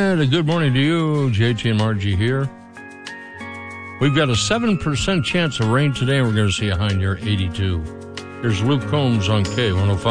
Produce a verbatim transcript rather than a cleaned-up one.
And a good morning to you, J T and Margie here. We've got a seven percent chance of rain today, and we're going to see a high near eighty-two. Here's Luke Combs on K one oh five.